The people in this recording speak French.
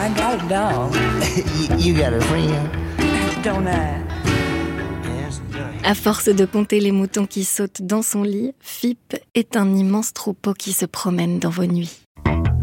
I got a dog. You got a friend? Don't I? À force de compter les moutons qui sautent dans son lit, Fipp est un immense troupeau qui se promène dans vos nuits.